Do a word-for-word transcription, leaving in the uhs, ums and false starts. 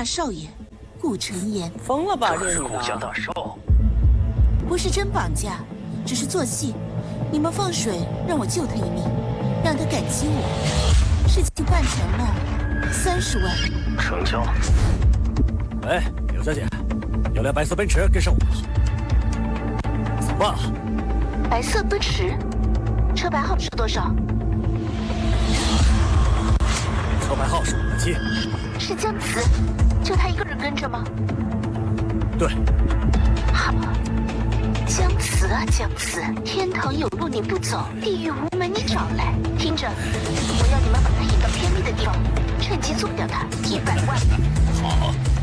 少爷顾承言。 疯了吧，这女的！ 顾家大少， 不是真绑架，只是做戏。你们放水让我救他一命，让他感激我。事情办成了，三十万。 成交。 喂，柳小姐，有辆白色奔驰跟上我了。怎么？ 白色奔驰，车牌号是多少？ 车牌号是五个七。 是姜慈，就他一个人跟着吗？ 对。 好，姜慈啊姜慈，天堂有路你不走，地狱无门你找来。听着，我要你们把他引到偏僻的地方，趁机做掉他一百万。 好。